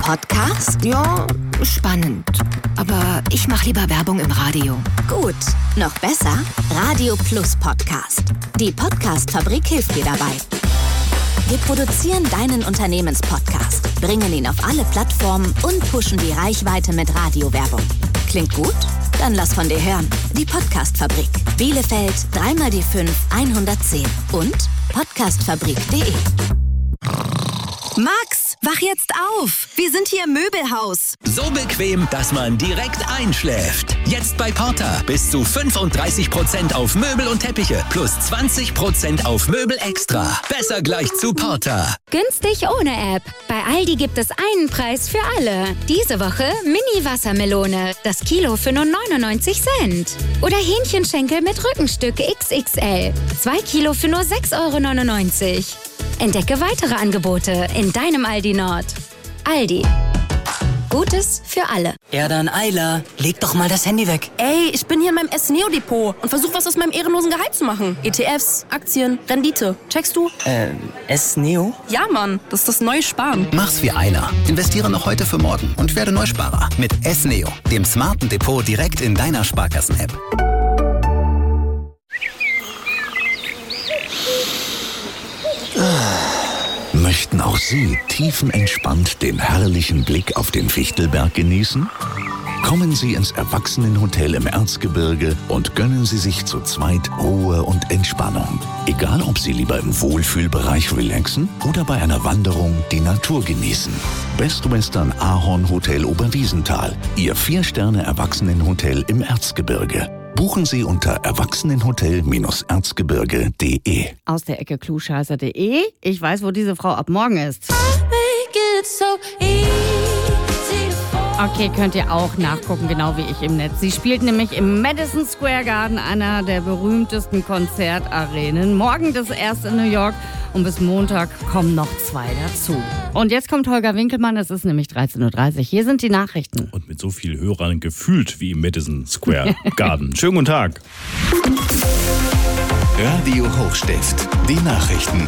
Podcast? Ja, spannend. Aber ich mache lieber Werbung im Radio. Gut. Noch besser? Radio Plus Podcast. Die Podcast-Fabrik hilft dir dabei. Wir produzieren deinen Unternehmenspodcast, bringen ihn auf alle Plattformen und pushen die Reichweite mit Radiowerbung. Klingt gut? Dann lass von dir hören. Die Podcast-Fabrik. Bielefeld 3x5 110 und podcastfabrik.de. Max, wach jetzt auf. Wir sind hier im Möbelhaus. So bequem, dass man direkt einschläft. Jetzt bei Porter bis zu 35% auf Möbel und Teppiche plus 20% auf Möbel extra. Besser gleich zu Porter. Günstig ohne App. Bei Aldi gibt es einen Preis für alle. Diese Woche Mini-Wassermelone. Das Kilo für nur 99 Cent. Oder Hähnchenschenkel mit Rückenstück XXL. 2 Kilo für nur 6,99 €. Entdecke weitere Angebote in deinem Aldi Nord. Aldi. Gutes für alle. Ja dann, Ayla, leg doch mal das Handy weg. Ey, ich bin hier in meinem S-Neo-Depot und versuche was aus meinem ehrenlosen Gehalt zu machen. ETFs, Aktien, Rendite. Checkst du? S-Neo? Ja, Mann, das ist das neue Sparen. Mach's wie Ayla. Investiere noch heute für morgen und werde Neusparer. Mit S-Neo, dem smarten Depot direkt in deiner Sparkassen-App. Möchten auch Sie tiefenentspannt den herrlichen Blick auf den Fichtelberg genießen? Kommen Sie ins Erwachsenenhotel im Erzgebirge und gönnen Sie sich zu zweit Ruhe und Entspannung. Egal, ob Sie lieber im Wohlfühlbereich relaxen oder bei einer Wanderung die Natur genießen. Best Western Ahorn Hotel Oberwiesenthal, Ihr 4-Sterne-Erwachsenenhotel im Erzgebirge. Buchen Sie unter erwachsenenhotel-erzgebirge.de. Aus der Ecke klugscheißer.de. Ich weiß, wo diese Frau ab morgen ist. Okay, könnt ihr auch nachgucken, genau wie ich im Netz. Sie spielt nämlich im Madison Square Garden, einer der berühmtesten Konzertarenen. Morgen das erste in New York und bis Montag kommen noch 2 dazu. Und jetzt kommt Holger Winkelmann, es ist nämlich 13:30 Uhr. Hier sind die Nachrichten. Und mit so viel Hörern gefühlt wie im Madison Square Garden. Schönen guten Tag. Radio Hochstift, die Nachrichten.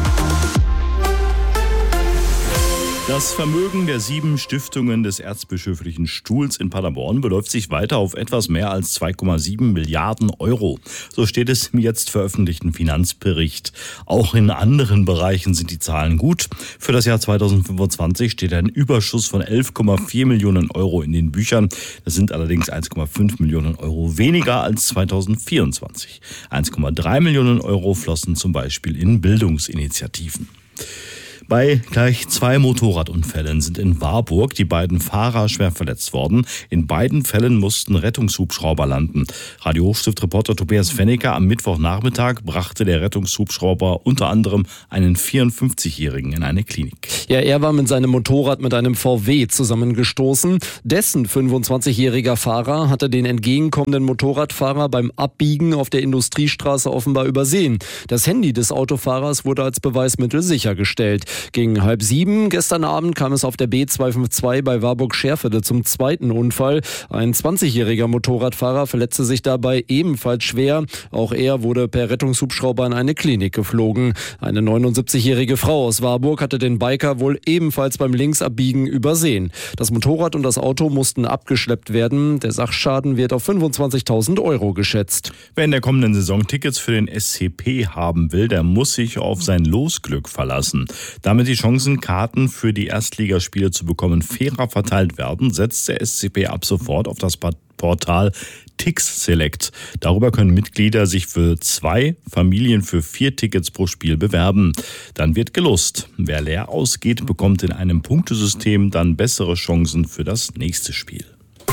Das Vermögen der 7 Stiftungen des Erzbischöflichen Stuhls in Paderborn beläuft sich weiter auf etwas mehr als 2,7 Milliarden €. So steht es im jetzt veröffentlichten Finanzbericht. Auch in anderen Bereichen sind die Zahlen gut. Für das Jahr 2025 steht ein Überschuss von 11,4 Millionen € in den Büchern. Das sind allerdings 1,5 Millionen € weniger als 2024. 1,3 Millionen € flossen zum Beispiel in Bildungsinitiativen. Bei gleich 2 Motorradunfällen sind in Warburg die beiden Fahrer schwer verletzt worden. In beiden Fällen mussten Rettungshubschrauber landen. Radio Hochstift-Reporter Tobias Fennecker: Am Mittwochnachmittag brachte der Rettungshubschrauber unter anderem einen 54-Jährigen in eine Klinik. Ja, er war mit seinem Motorrad mit einem VW zusammengestoßen. Dessen 25-jähriger Fahrer hatte den entgegenkommenden Motorradfahrer beim Abbiegen auf der Industriestraße offenbar übersehen. Das Handy des Autofahrers wurde als Beweismittel sichergestellt. Gegen 6:30 gestern Abend kam es auf der B252 bei Warburg-Scherfelde zum zweiten Unfall. Ein 20-jähriger Motorradfahrer verletzte sich dabei ebenfalls schwer. Auch er wurde per Rettungshubschrauber in eine Klinik geflogen. Eine 79-jährige Frau aus Warburg hatte den Biker wohl ebenfalls beim Linksabbiegen übersehen. Das Motorrad und das Auto mussten abgeschleppt werden. Der Sachschaden wird auf 25.000 € geschätzt. Wer in der kommenden Saison Tickets für den SCP haben will, der muss sich auf sein Losglück verlassen. Damit die Chancen, Karten für die Erstligaspiele zu bekommen, fairer verteilt werden, setzt der SCP ab sofort auf das Portal Tix Select. Darüber können Mitglieder sich für 2, Familien für 4 Tickets pro Spiel bewerben. Dann wird gelost. Wer leer ausgeht, bekommt in einem Punktesystem dann bessere Chancen für das nächste Spiel.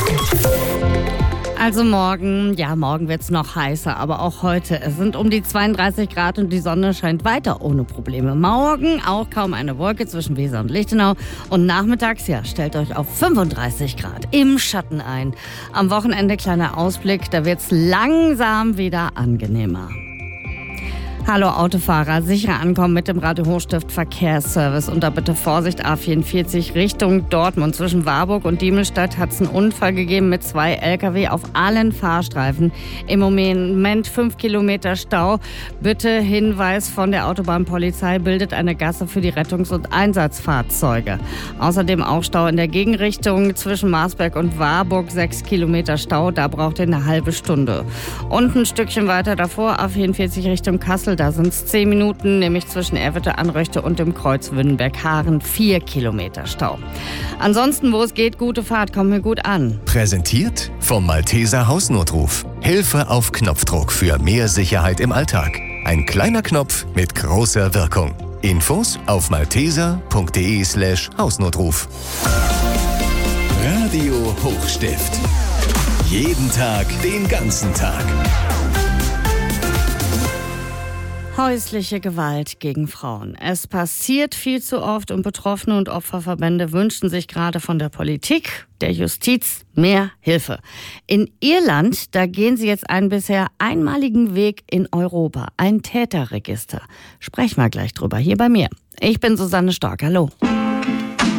Also morgen wird es noch heißer, aber auch heute. Es sind um die 32 Grad und die Sonne scheint weiter ohne Probleme. Morgen auch kaum eine Wolke zwischen Weser und Lichtenau. Und nachmittags, stellt euch auf 35 Grad im Schatten ein. Am Wochenende kleiner Ausblick, da wird es langsam wieder angenehmer. Hallo Autofahrer, sicher ankommen mit dem Radio Hochstift Verkehrsservice. Und da bitte Vorsicht, A44 Richtung Dortmund. Zwischen Warburg und Diemelstadt hat es einen Unfall gegeben mit 2 LKW auf allen Fahrstreifen. Im Moment 5 Kilometer Stau. Bitte Hinweis von der Autobahnpolizei, bildet eine Gasse für die Rettungs- und Einsatzfahrzeuge. Außerdem auch Stau in der Gegenrichtung zwischen Marsberg und Warburg, 6 Kilometer Stau. Da braucht ihr eine halbe Stunde. Und ein Stückchen weiter davor, A44 Richtung Kassel. Da sind es 10 Minuten, nämlich zwischen Erwitte, Anröchte und dem Kreuz Wünnenberg-Haaren 4 Kilometer Stau. Ansonsten, wo es geht, gute Fahrt, kommt mir gut an. Präsentiert vom Malteser Hausnotruf. Hilfe auf Knopfdruck für mehr Sicherheit im Alltag. Ein kleiner Knopf mit großer Wirkung. Infos auf malteser.de/Hausnotruf. Radio Hochstift. Jeden Tag, den ganzen Tag. Häusliche Gewalt gegen Frauen. Es passiert viel zu oft und Betroffene und Opferverbände wünschen sich gerade von der Politik, der Justiz mehr Hilfe. In Irland, da gehen sie jetzt einen bisher einmaligen Weg in Europa, ein Täterregister. Sprechen wir gleich drüber hier bei mir. Ich bin Susanne Stork, hallo.